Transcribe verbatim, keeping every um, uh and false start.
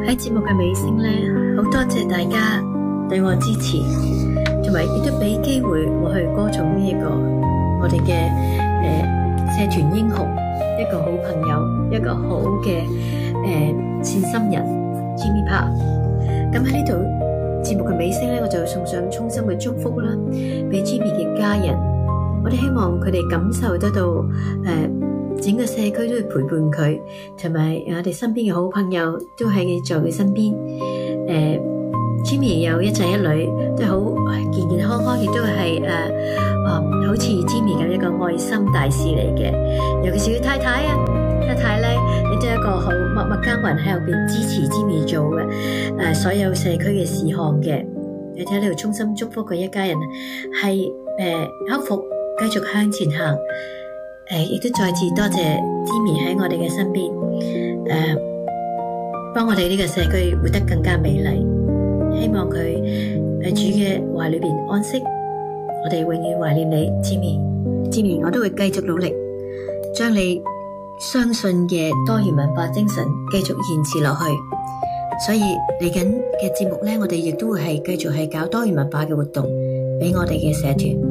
喺節目嘅尾聲咧，好多謝大家對我支持，同埋亦都俾機會我去歌頌呢一個我哋嘅誒社團英雄，一個好朋友，一個好嘅誒善心人 Jimmy Park。咁喺呢度節目嘅尾聲咧，我就送上衷心嘅祝福啦，俾 Jimmy 嘅家人。我哋希望佢哋感受得到誒、呃、整個社區都會陪伴佢，同埋我哋身邊嘅好朋友都喺在佢身邊。誒、呃、Jimmy 有一仔一女，都好健健康康，亦都係誒啊，好似 Jimmy 咁一個愛心大使嚟嘅。尤其是佢太太啊，太太咧，你都係一個好默默耕耘喺後邊支持 Jimmy 做嘅誒、呃、所有社區嘅事項嘅。你睇呢度衷心祝福佢一家人係誒克服。繼續向前行，誒、呃，亦都再次多謝 Jimmy 喺我哋嘅身邊，誒、呃，幫我哋呢個社區活得更加美麗。希望佢喺主嘅懷裏邊安息。我哋永遠懷念你 ，Jimmy，Jimmy， 我都會繼續努力，將你相信嘅多元文化精神繼續延遲落去。所以嚟緊嘅節目咧，我哋亦都會係繼續係搞多元文化嘅活動，俾我哋嘅社團。